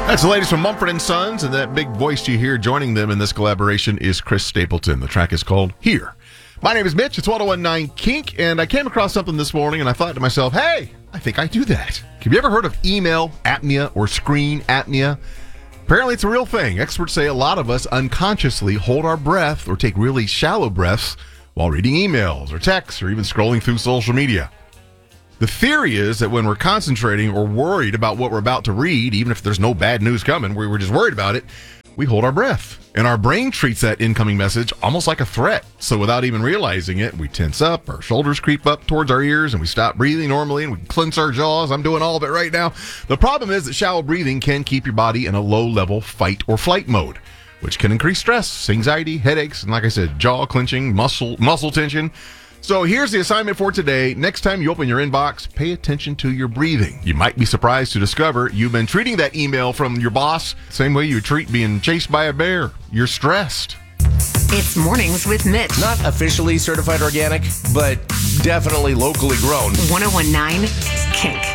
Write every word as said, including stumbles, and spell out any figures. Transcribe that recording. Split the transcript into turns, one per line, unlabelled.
That's the latest from Mumford and Sons, and that big voice you hear joining them in this collaboration is Chris Stapleton. The track is called Here. My name is Mitch. It's ten nineteen Kink, and I came across something this morning, and I thought to myself, hey, I think I do that. Have you ever heard of email apnea or screen apnea? Apparently, it's a real thing. Experts say a lot of us unconsciously hold our breath or take really shallow breaths while reading emails or texts or even scrolling through social media. The theory is that when we're concentrating or worried about what we're about to read, even if there's no bad news coming, we we're just worried about it, we hold our breath. And our brain treats that incoming message almost like a threat. So without even realizing it, we tense up, our shoulders creep up towards our ears, and we stop breathing normally, and we clench our jaws. I'm doing all of it right now. The problem is that shallow breathing can keep your body in a low-level fight or flight mode, which can increase stress, anxiety, headaches, and like I said, jaw clenching, muscle muscle tension. So here's the assignment for today. Next time you open your inbox, pay attention to your breathing. You might be surprised to discover you've been treating that email from your boss the same way you treat being chased by a bear. You're stressed.
It's Mornings with Mitch.
Not officially certified organic, but definitely locally grown.
ten nineteen Kink.